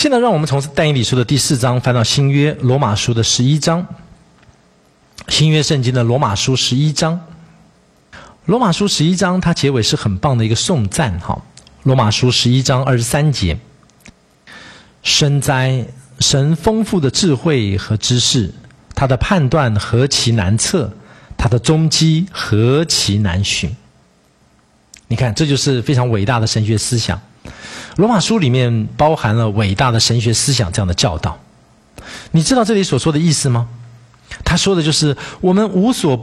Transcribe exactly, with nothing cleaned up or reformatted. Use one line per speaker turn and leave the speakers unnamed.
现在让我们从但以理书的第四章翻到新约罗马书的十一章，新约圣经的罗马书十一章，罗马书十一章它结尾是很棒的一个颂赞哈。罗马书十一章二十三节，深哉，神丰富的智慧和知识，他的判断何其难测，他的踪迹何其难寻。你看，这就是非常伟大的神学思想。罗马书里面包含了伟大的神学思想这样的教导。你知道这里所说的意思吗？他说的就是我们无所